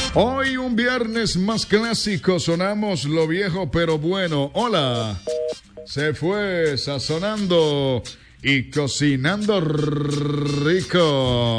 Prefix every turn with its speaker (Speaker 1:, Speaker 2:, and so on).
Speaker 1: Hoy un viernes más clásico, sonamos lo viejo pero bueno. Hola, se fue sazonando y cocinando rico.